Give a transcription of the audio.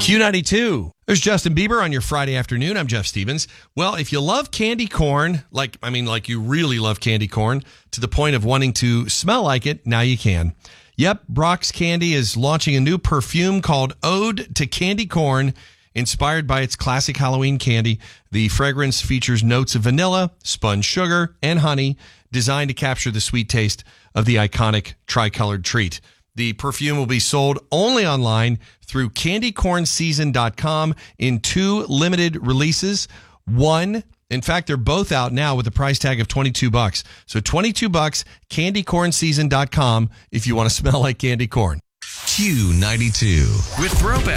Q92. There's Justin Bieber on your Friday afternoon. I'm Jeff Stevens. Well, if you love candy corn, like you really love candy corn to the point of wanting to smell like it, now you can. Yep, Brock's Candy is launching a new perfume called Ode to Candy Corn, inspired by its classic Halloween candy. The fragrance features notes of vanilla, spun sugar, and honey, designed to capture the sweet taste of the iconic tricolored treat. The perfume will be sold only online through candycornseason.com in 2 limited releases. In fact, they're both out now with a price tag of $22. So $22, candycornseason.com if you want to smell like candy corn. Q92 with Throwback.